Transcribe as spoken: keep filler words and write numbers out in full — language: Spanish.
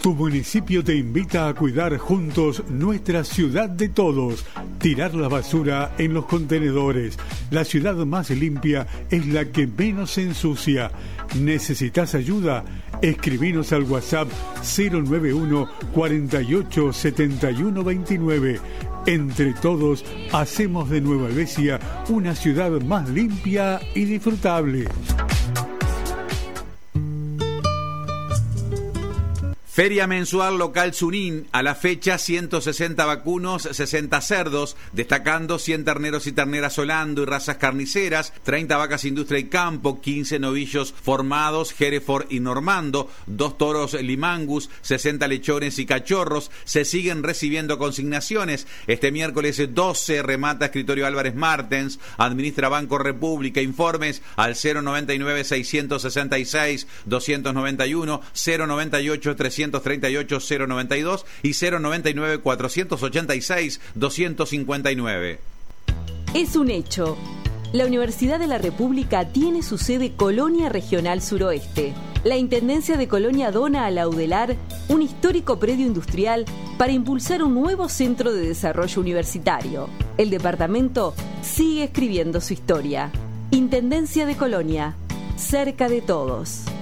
Tu municipio te invita a cuidar juntos nuestra ciudad de todos. Tirar la basura en los contenedores. La ciudad más limpia es la que menos se ensucia. ¿Necesitas ayuda? Escribinos al WhatsApp cero nueve uno cuarenta y ocho setenta y uno veintinueve. Entre todos hacemos de Nueva Helvecia una ciudad más limpia y disfrutable. Feria mensual local Sunín, a la fecha ciento sesenta vacunos, sesenta cerdos, destacando cien terneros y terneras Holando y razas carniceras, treinta vacas industria y campo, quince novillos formados, Hereford y Normando, dos toros Limangus, sesenta lechones y cachorros. Se siguen recibiendo consignaciones. Este miércoles doce remata Escritorio Álvarez Martens, administra Banco República. Informes al cero noventa y nueve seiscientos sesenta y seis doscientos noventa y uno, cero noventa y ocho trescientos treinta y ocho cero noventa y dos y cero noventa y nueve cuatrocientos ochenta y seis doscientos cincuenta y nueve. Es un hecho. La Universidad de la República tiene su sede Colonia Regional Suroeste. La Intendencia de Colonia dona a la UDELAR un histórico predio industrial para impulsar un nuevo centro de desarrollo universitario. El departamento sigue escribiendo su historia. Intendencia de Colonia, cerca de todos.